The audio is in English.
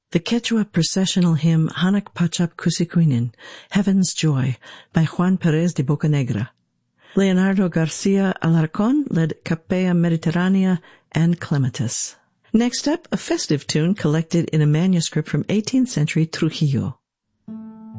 The Quechua processional hymn Hanak Pachap Kusikuinin, Heaven's Joy, by Juan Perez de Bocanegra. Leonardo Garcia Alarcón led Capella Mediterranea and Clematis. Next up, a festive tune collected in a manuscript from 18th century Trujillo.